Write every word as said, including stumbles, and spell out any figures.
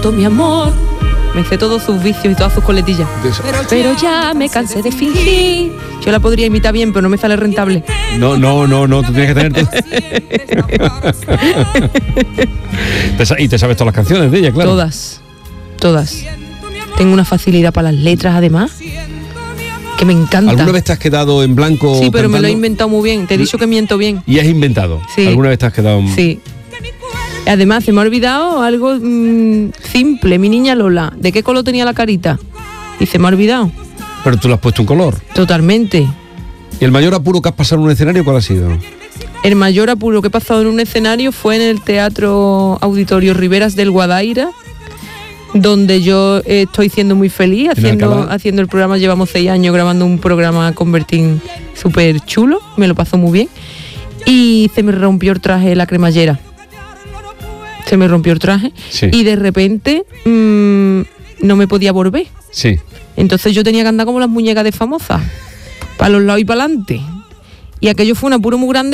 siento mi amor. Me sé todos sus vicios y todas sus coletillas. Pero ya me cansé de fingir. Yo la podría imitar bien, pero no me sale rentable. No, no, no, no, tú tienes que tener... Y te sabes todas las canciones de ella, claro. Todas, todas. Tengo una facilidad para las letras, además, que me encanta. ¿Alguna vez te has quedado en blanco? Sí, pero cantando? me lo he inventado muy bien. Te he dicho que miento bien. ¿Y has inventado? Sí. ¿Alguna vez te has quedado...? Sí. Además, se me ha olvidado algo mmm, simple. Mi niña Lola, ¿de qué color tenía la carita? Y se me ha olvidado. Pero tú le has puesto un color. Totalmente. ¿Y el mayor apuro que has pasado en un escenario cuál ha sido? El mayor apuro que he pasado en un escenario fue en el Teatro Auditorio Riberas del Guadaira, donde yo eh, estoy siendo muy feliz haciendo, haciendo el programa. Llevamos seis años grabando un programa Convertín súper chulo, me lo pasó muy bien. Y se me rompió el traje de la cremallera. Se me rompió el traje, sí. Y de repente mmm, no me podía volver. Sí. Entonces yo tenía que andar como las muñecas de Famosas, para los lados y para adelante. Y aquello fue un apuro muy grande